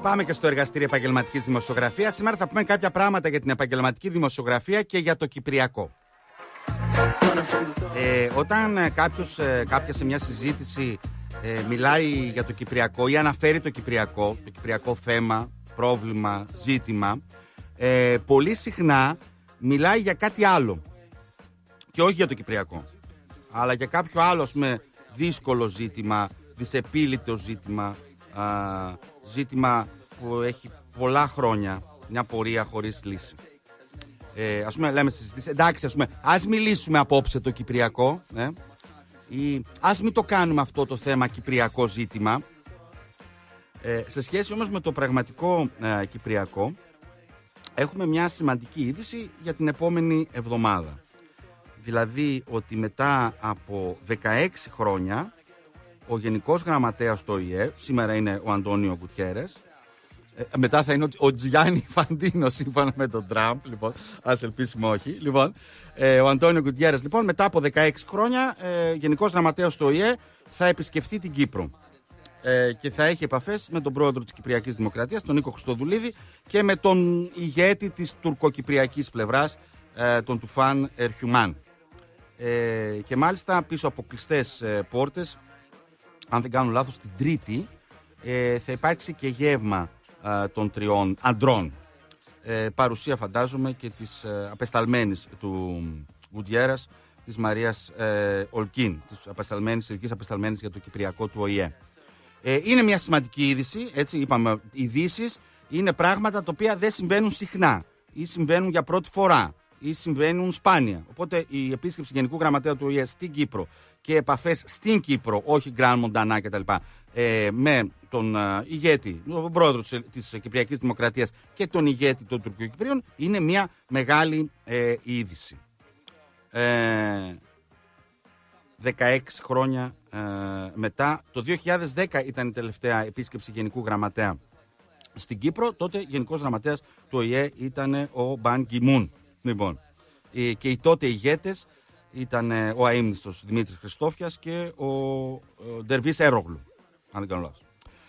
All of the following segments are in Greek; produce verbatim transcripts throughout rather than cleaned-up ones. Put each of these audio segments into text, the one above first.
Πάμε και στο εργαστήριο επαγγελματικής δημοσιογραφίας. Σήμερα θα πούμε κάποια πράγματα για την επαγγελματική δημοσιογραφία και για το Κυπριακό. Ε, όταν κάποιος, κάποια σε μια συζήτηση ε, μιλάει για το Κυπριακό ή αναφέρει το Κυπριακό, το Κυπριακό θέμα, πρόβλημα, ζήτημα, ε, πολύ συχνά μιλάει για κάτι άλλο. Και όχι για το Κυπριακό, αλλά για κάποιο άλλο, ας πούμε, δύσκολο ζήτημα, δυσεπίλητο ζήτημα, α, ζήτημα που έχει πολλά χρόνια μια πορεία χωρίς λύση. Ε, ας πούμε, λέμε στις συζητήσεις, εντάξει, ας πούμε, ας μιλήσουμε απόψε το Κυπριακό, ε, ή ας μην το κάνουμε αυτό το θέμα Κυπριακό ζήτημα. Ε, σε σχέση όμως με το πραγματικό ε, Κυπριακό, έχουμε μια σημαντική είδηση για την επόμενη εβδομάδα. Δηλαδή ότι μετά από δεκαέξι χρόνια ο Γενικός Γραμματέας του Ο Η Ε, σήμερα είναι ο Αντώνιο Γκουτιέρες, ε, μετά θα είναι ο, ο Τζιάννη Φαντίνο σύμφωνα με τον Τραμπ, λοιπόν, ας ελπίσουμε όχι. Λοιπόν, ε, ο Αντώνιο Γκουτιέρες, λοιπόν, μετά από δεκαέξι χρόνια, ε, Γενικός Γραμματέας του Ο Η Ε θα επισκεφτεί την Κύπρο. Ε, και θα έχει επαφές με τον πρόεδρο της Κυπριακής Δημοκρατίας, τον Νίκο Χριστοδουλίδη, και με τον ηγέτη της τουρκοκυπριακής πλευράς, ε, τον Τουφάν Ερχιουμάν. Ε, και μάλιστα πίσω από κλειστές ε, πόρτες, αν δεν κάνω λάθος, την Τρίτη ε, θα υπάρξει και γεύμα ε, των τριών αντρών. Ε, παρουσία, φαντάζομαι, και της ε, απεσταλμένης του Γκουτιέρας, της Μαρίας ε, Ολκίν, της απεσταλμένης, ειδικής απεσταλμένης για το Κυπριακό του Ο Η Ε. Ε, είναι μια σημαντική είδηση, έτσι είπαμε, ειδήσεις είναι πράγματα τα οποία δεν συμβαίνουν συχνά ή συμβαίνουν για πρώτη φορά ή συμβαίνουν σπάνια. Οπότε η επίσκεψη Γενικού Γραμματέα του Ο Η Ε στην Κύπρο και επαφές στην Κύπρο, όχι Γκραν Μοντανά κτλ., ε, με τον ε, ηγέτη, τον πρόεδρο της, της Κυπριακής Δημοκρατίας και τον ηγέτη των Τουρκοκυπρίων, είναι μια μεγάλη ε, είδηση. Ε, δεκαέξι χρόνια ε, μετά, το δύο χιλιάδες δέκα ήταν η τελευταία επίσκεψη Γενικού Γραμματέα στην Κύπρο. Τότε Γενικός Γραμματέας του Ο Η Ε ήταν ο Μπαν Γκι Μουν. Λοιπόν, και οι τότε ηγέτες ήταν ο αείμνηστος Δημήτρης Χριστόφιας και ο, ο Ντερβίς Έρογλου, αν δεν κάνω λάθος.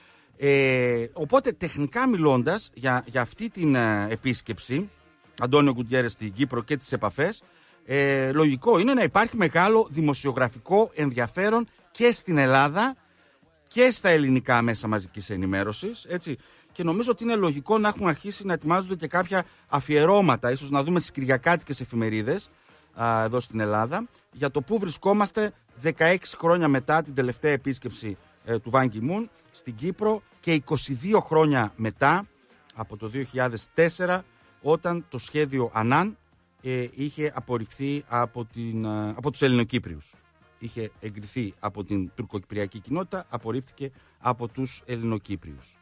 Ε, οπότε, τεχνικά μιλώντας, για, για αυτή την ε, επίσκεψη, Αντώνιο Γκουτιέρες στην Κύπρο και τις επαφές, ε, λογικό είναι να υπάρχει μεγάλο δημοσιογραφικό ενδιαφέρον και στην Ελλάδα και στα ελληνικά μέσα μαζικής ενημέρωσης, έτσι. Και νομίζω ότι είναι λογικό να έχουν αρχίσει να ετοιμάζονται και κάποια αφιερώματα, ίσως να δούμε στις κυριακάτικες εφημερίδες α, εδώ στην Ελλάδα, για το πού βρισκόμαστε δεκαέξι χρόνια μετά την τελευταία επίσκεψη ε, του Μπαν Γκι Μουν στην Κύπρο και είκοσι δύο χρόνια μετά, από το δύο χιλιάδες τέσσερα, όταν το σχέδιο Ανάν ε, είχε απορριφθεί από, την, α, από τους Ελληνοκύπριους. Είχε εγκριθεί από την τουρκοκυπριακή κοινότητα, απορρίφθηκε από τους Ελληνοκύπριους.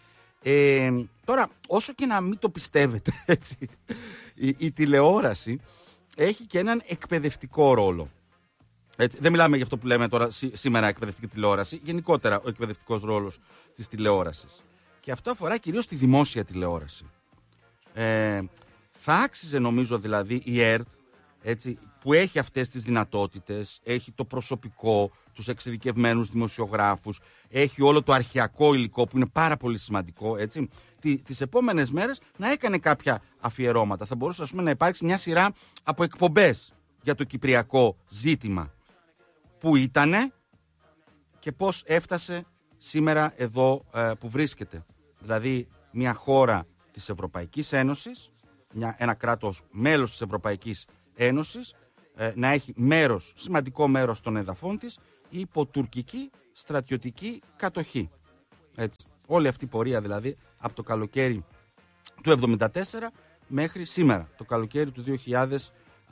Ε, τώρα, όσο και να μην το πιστεύετε, έτσι, η, η τηλεόραση έχει και έναν εκπαιδευτικό ρόλο. Έτσι, δεν μιλάμε για αυτό που λέμε τώρα σή, σήμερα εκπαιδευτική τηλεόραση, γενικότερα ο εκπαιδευτικός ρόλος της τηλεόρασης. Και αυτό αφορά κυρίως τη δημόσια τηλεόραση. Ε, θα άξιζε, νομίζω, δηλαδή η ΕΡΤ, έτσι, που έχει αυτές τις δυνατότητες, έχει το προσωπικό, τους εξειδικευμένους δημοσιογράφους, έχει όλο το αρχαιακό υλικό που είναι πάρα πολύ σημαντικό, έτσι, τις επόμενες μέρες να έκανε κάποια αφιερώματα. Θα μπορούσε, ας πούμε, να υπάρξει μια σειρά από εκπομπές για το κυπριακό ζήτημα. Πού ήτανε και πώς έφτασε σήμερα εδώ ε, που βρίσκεται. Δηλαδή μια χώρα της Ευρωπαϊκής Ένωσης, μια, ένα κράτος μέλος της Ευρωπαϊκής Ένωσης, ε, να έχει μέρος, σημαντικό μέρος των εδαφών της υπό τουρκική στρατιωτική κατοχή. Έτσι. Όλη αυτή η πορεία δηλαδή από το καλοκαίρι του εβδομήντα τέσσερα μέχρι σήμερα, το καλοκαίρι του δύο χιλιάδες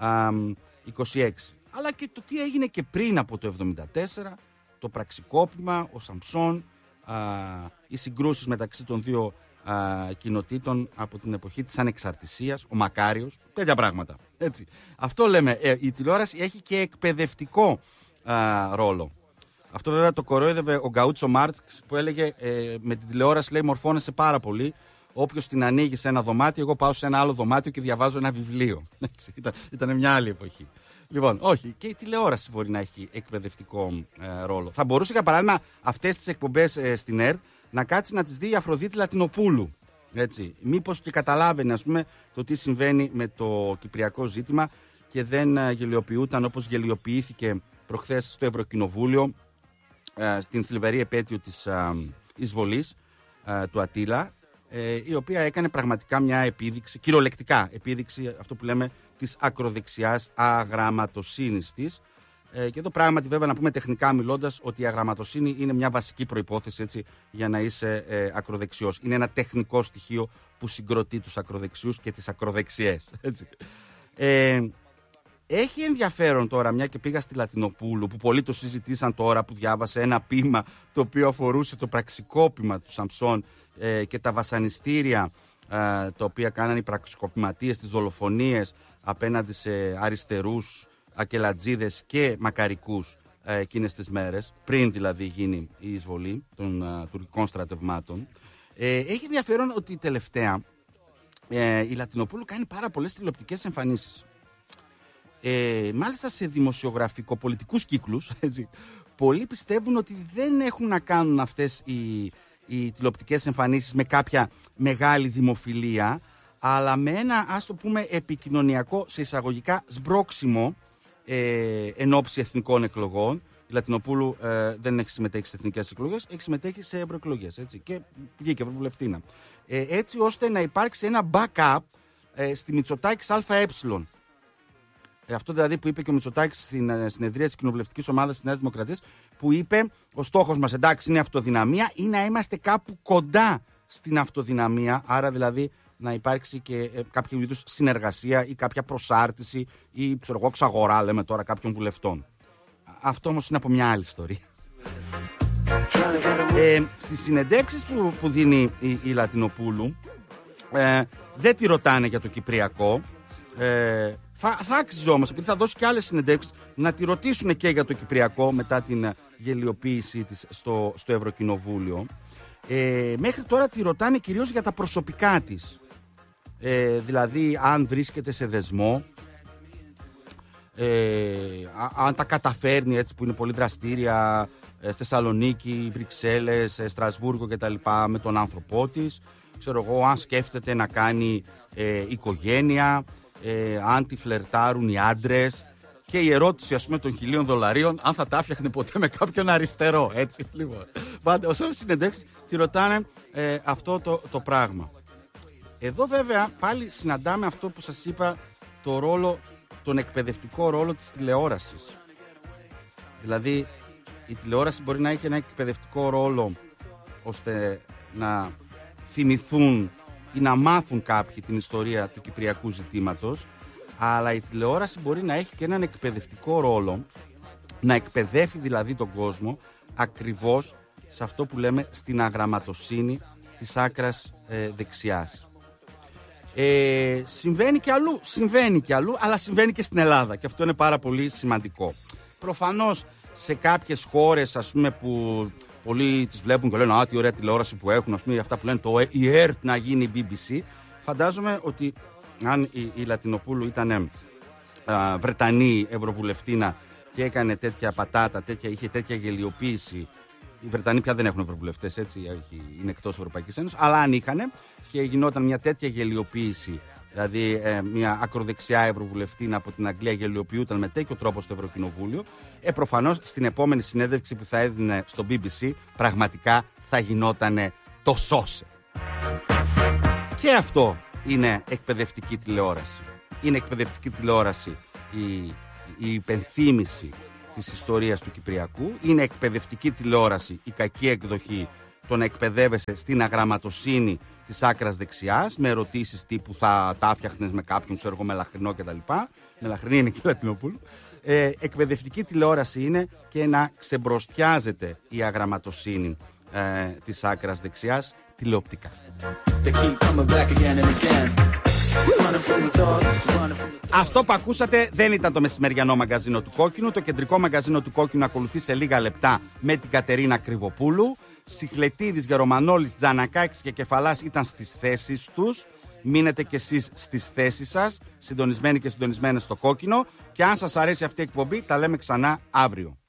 είκοσι έξι. Αλλά και το τι έγινε και πριν από το εβδομήντα τέσσερα, το πραξικόπημα, ο Σαμψόν, α, οι συγκρούσεις μεταξύ των δύο α, κοινοτήτων από την εποχή της ανεξαρτησίας, ο Μακάριος, τέτοια πράγματα. Έτσι. Αυτό λέμε, ε, η τηλεόραση έχει και εκπαιδευτικό α, ρόλο. Αυτό βέβαια το κορόιδευε ο Γκαούτσο Μάρξ που έλεγε ε, με την τηλεόραση, λέει, μορφώνεσαι πάρα πολύ. Όποιος την ανοίγει σε ένα δωμάτιο, εγώ πάω σε ένα άλλο δωμάτιο και διαβάζω ένα βιβλίο. Έτσι, ήταν, ήταν μια άλλη εποχή. Λοιπόν, όχι, και η τηλεόραση μπορεί να έχει εκπαιδευτικό ε, ρόλο. Θα μπορούσε, για παράδειγμα, αυτές τις εκπομπές ε, στην ΕΡΤ να κάτσει να τις δει η Αφροδίτη Λατινοπούλου. Έτσι. Μήπως και καταλάβαινε, ας πούμε, το τι συμβαίνει με το κυπριακό ζήτημα και δεν γελιοποιούταν όπως γελιοποιήθηκε προχθές στο Ευρωκοινοβούλιο στην θλιβερή επέτειο της εισβολής του Αττήλα, η οποία έκανε πραγματικά μια επίδειξη, κυριολεκτικά επίδειξη, αυτό που λέμε, της ακροδεξιάς αγραμματοσύνης της. Και εδώ πράγματι, βέβαια, να πούμε τεχνικά μιλώντας, ότι η αγραμματοσύνη είναι μια βασική προϋπόθεση, έτσι, για να είσαι ε, ακροδεξιός. Είναι ένα τεχνικό στοιχείο που συγκροτεί τους ακροδεξιούς και τις ακροδεξιές. Έτσι. Ε, έχει ενδιαφέρον τώρα, μια και πήγα στη Λατινοπούλου, που πολλοί το συζητήσαν τώρα, που διάβασε ένα ποίημα το οποίο αφορούσε το πραξικόπημα του Σαμψόν ε, και τα βασανιστήρια ε, τα οποία κάνανε οι πραξικοπηματίες, τις δολοφονίες απέναντι σε αριστερούς, ακελατζίδες και μακαρικούς ε, εκείνες τις μέρες, πριν δηλαδή γίνει η εισβολή των ε, τουρκικών στρατευμάτων. Ε, έχει ενδιαφέρον ότι τελευταία ε, η Λατινοπούλου κάνει πάρα πολλές τηλεοπτικές εμφανίσεις. Ε, μάλιστα σε δημοσιογραφικο-πολιτικούς κύκλους, έτσι, πολλοί πιστεύουν ότι δεν έχουν να κάνουν αυτές οι, οι τηλεοπτικές εμφανίσεις με κάποια μεγάλη δημοφιλία, αλλά με ένα, ας το πούμε, επικοινωνιακό, σε εισαγωγικά, σμπρόξιμο ε, εν ώψη εθνικών εκλογών. Η Λατινοπούλου ε, δεν έχει συμμετέχει σε εθνικές εκλογές, έχει συμμετέχει σε ευρωεκλογές, έτσι, και βγήκε ευρωβουλευτήνα. Ε, έτσι ώστε να υπάρξει ένα backup ε, στη Μητσοτάκης ΑΕ. Ε, αυτό δηλαδή που είπε και ο Μητσοτάκης στην ε, συνεδρία της κοινοβουλευτικής ομάδας της Νέας Δημοκρατίας, που είπε ο στόχος μας, εντάξει, είναι αυτοδυναμία, ή να είμαστε κάπου κοντά στην αυτοδυναμία, άρα δηλαδή να υπάρξει και ε, κάποιο είδους συνεργασία ή κάποια προσάρτηση ή, ξέρω εγώ, ξαγορά, λέμε τώρα, κάποιων βουλευτών. Αυτό όμως είναι από μια άλλη ιστορία. Ε, στις συνεντεύξεις που, που δίνει η, η Λατινοπούλου, ε, δεν τη ρωτάνε για το Κυπριακό. Ε, θα, θα άξιζε όμως, επειδή θα δώσει και άλλες συνεντεύξεις, να τη ρωτήσουν και για το Κυπριακό μετά την γελιοποίησή της στο, στο Ευρωκοινοβούλιο. Ε, μέχρι τώρα τη ρωτάνε κυρίως για τα προσωπικά της. Ε, δηλαδή αν βρίσκεται σε δεσμό, ε, αν τα καταφέρνει, έτσι, που είναι πολύ δραστήρια, ε, Θεσσαλονίκη, Βρυξέλλες, ε, Στρασβούργο κτλ, με τον άνθρωπό της. Ξέρω εγώ, αν σκέφτεται να κάνει ε, οικογένεια, ε, αν τη φλερτάρουν οι άντρες, και η ερώτηση, ας πούμε, των χιλίων δολαρίων, αν θα τα άφιαχνε ποτέ με κάποιον αριστερό, έτσι, λοιπόν. Πάντα, ως όλες τις συνεντεύξεις τη ρωτάνε ε, αυτό το, το πράγμα. Εδώ βέβαια πάλι συναντάμε αυτό που σας είπα, το ρόλο, τον εκπαιδευτικό ρόλο της τηλεόρασης. Δηλαδή η τηλεόραση μπορεί να έχει ένα εκπαιδευτικό ρόλο ώστε να θυμηθούν ή να μάθουν κάποιοι την ιστορία του κυπριακού ζητήματος, αλλά η τηλεόραση μπορεί να έχει και έναν εκπαιδευτικό ρόλο, να εκπαιδεύει δηλαδή τον κόσμο ακριβώς σε αυτό που λέμε στην αγραμματοσύνη της άκρας ε, δεξιάς. Ε, συμβαίνει και αλλού, συμβαίνει και αλλού, αλλά συμβαίνει και στην Ελλάδα, και αυτό είναι πάρα πολύ σημαντικό. Προφανώς σε κάποιες χώρες, ας πούμε, που πολλοί τις βλέπουν και λένε «Α, τι ωραία τηλεόραση που έχουν», ας πούμε, αυτά που λένε το η ΕΡΤ να γίνει η μπι μπι σι, φαντάζομαι ότι αν η, η Λατινοπούλου ήταν α, Βρετανή ευρωβουλευτήνα και έκανε τέτοια πατάτα, τέτοια, είχε τέτοια γελιοποίηση. Οι Βρετανοί πια δεν έχουν ευρωβουλευτές, έτσι, είναι εκτός Ευρωπαϊκής Ένωσης, αλλά αν είχαν και γινόταν μια τέτοια γελιοποίηση, δηλαδή ε, μια ακροδεξιά ευρωβουλευτήνα από την Αγγλία γελιοποιούταν με τέτοιο τρόπο στο Ευρωκοινοβούλιο, ε, προφανώς στην επόμενη συνέντευξη που θα έδινε στο μπι μπι σι πραγματικά θα γινόταν το σώσε. Και αυτό είναι εκπαιδευτική τηλεόραση. Είναι εκπαιδευτική τηλεόραση η, η υπενθύμηση της ιστορίας του Κυπριακού. Είναι εκπαιδευτική τηλεόραση η κακή εκδοχή, το να εκπαιδεύεσαι στην αγραμματοσύνη της άκρας δεξιάς, με ερωτήσεις τύπου θα τα άφιαχνες με κάποιον, ξέρω εγώ, μελαχρινό κτλ. Μελαχρινή είναι και η Λατινοπούλου. Ε, εκπαιδευτική τηλεόραση είναι και να ξεμπροστιάζεται η αγραμματοσύνη ε, της άκρας δεξιάς τηλεοπτικά. Αυτό που ακούσατε δεν ήταν το μεσημεριανό μαγκαζίνο του Κόκκινου. Το κεντρικό μαγκαζίνο του Κόκκινου ακολουθεί σε λίγα λεπτά με την Κατερίνα Κρυβοπούλου. Σιχλετίδης, Γερομανόλης, Τζανακάκης και Κεφαλάς ήταν στις θέσεις τους. Μείνετε κι εσείς στις θέσεις σας, συντονισμένοι και συντονισμένες στο Κόκκινο. Και αν σας αρέσει αυτή η εκπομπή, τα λέμε ξανά αύριο.